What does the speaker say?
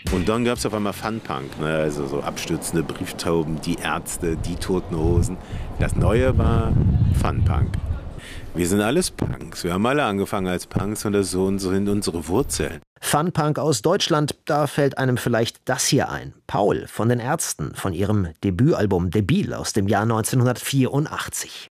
Und dann gab es auf einmal Funpunk, ne? Also so abstürzende Brieftauben, die Ärzte, die Toten Hosen. Das Neue war Funpunk. Wir sind alles Punks. Wir haben alle angefangen als Punks und das so sind unsere Wurzeln. Funpunk aus Deutschland, da fällt einem vielleicht das hier ein. Paul von den Ärzten, von ihrem Debütalbum Debil aus dem Jahr 1984.